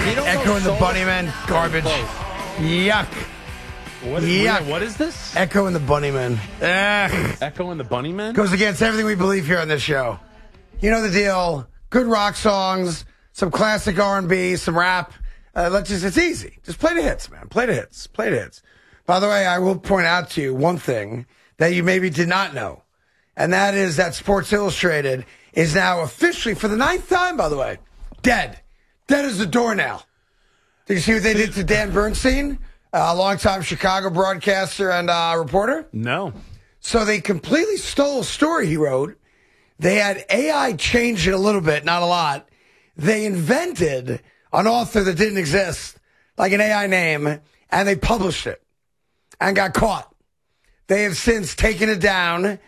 Echo and the Bunnymen, garbage. Yuck. What is this? Echo and the Bunnymen. Echo and the Bunnymen? Goes against everything we believe here on this show. You know the deal. Good rock songs, some classic R&B, some rap. It's easy. Just play the hits, man. Play the hits. Play the hits. By the way, I will point out to you one thing that you maybe did not know, and that is that Sports Illustrated is now officially, for the 9th time, by the way, dead. Dead as a doornail. Did you see what they did to Dan Bernstein, a longtime Chicago broadcaster and reporter? No. So they completely stole a story he wrote. They had AI change it a little bit, not a lot. They invented an author that didn't exist, like an AI name, and they published it and got caught. They have since taken down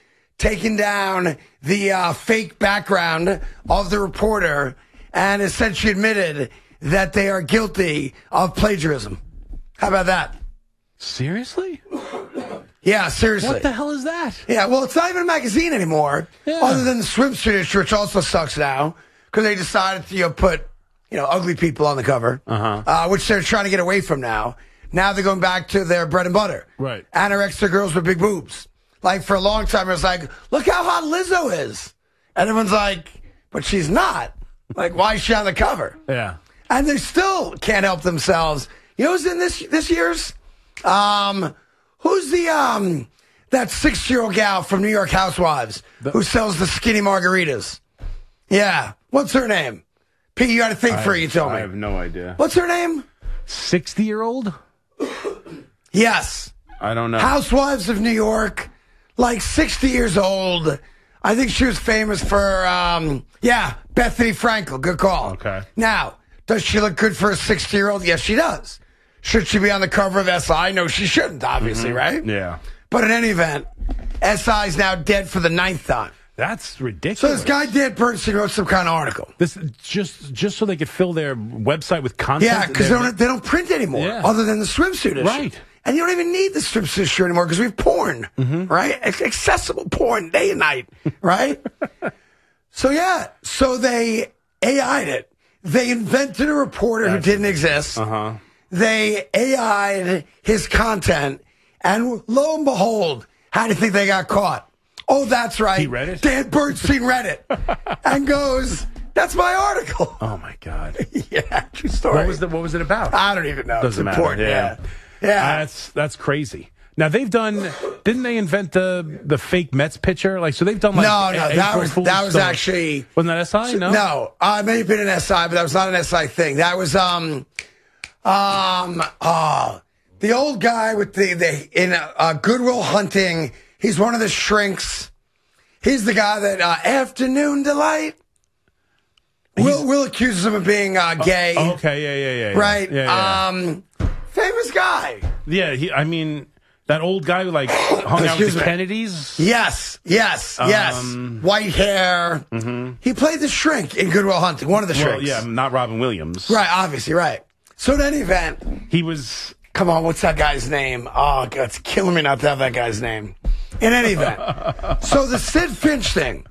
the fake background of the reporter and essentially admitted that they are guilty of plagiarism. How about that? Seriously? Yeah, seriously. What the hell is that? Yeah, well, it's not even a magazine anymore, other than the swimsuit issue, which also sucks now, because they decided to put ugly people on the cover, which they're trying to get away from now. Now they're going back to their bread and butter. Right. Anorexic girls with big boobs. Like, for a long time, it was like, look how hot Lizzo is. And everyone's like, but she's not. Like, why is she on the cover? Yeah. And they still can't help themselves. You know who's in this year's? Who's the that 6-year-old gal from New York Housewives who sells the skinny margaritas? Yeah. What's her name? Pete, you got to think for it, you told me. I have no idea. What's her name? 60-year-old? Yes. I don't know. Housewives of New York, like 60 years old. I think she was famous for, Bethany Frankel. Good call. Okay. Now, does she look good for a 60-year-old? Yes, she does. Should she be on the cover of SI? No, she shouldn't, obviously, right? Yeah. But in any event, SI is now dead for the 9th time. That's ridiculous. So this guy, Dan Bernstein, wrote some kind of article. This just so they could fill their website with content? Yeah, because they don't print anymore, other than the swimsuit issue. Right. And you don't even need the swimsuit issue anymore because we have porn, right? Accessible porn day and night, right? So they AI'd it. They invented a reporter who didn't exist. They AI'd his content, and lo and behold, how do you think they got caught? Oh, that's right. He read it? Dan Bernstein read it and goes, that's my article. Oh, my God. Yeah, true story. What was it about? I don't even know. Doesn't it's matter. important. Yeah. That's crazy. Now, didn't they invent the fake Mets pitcher? Like, so they've done No, that was actually. Wasn't that SI? No? No. It may have been an SI, but that was not an SI thing. That was, the old guy with in Good Will Hunting. He's one of the shrinks. He's the guy that, Afternoon Delight. Will accuses him of being gay. Okay, yeah. Right? Yeah. Famous guy. Yeah, that old guy who, hung out with the Kennedys? Yes. White hair. He played the shrink in Good Will Hunting, one of the shrinks. Well, yeah, not Robin Williams. Right, obviously, right. So in any event. He was... Come on, what's that guy's name? Oh, God, it's killing me not to have that guy's name. In any event. So the Sid Finch thing.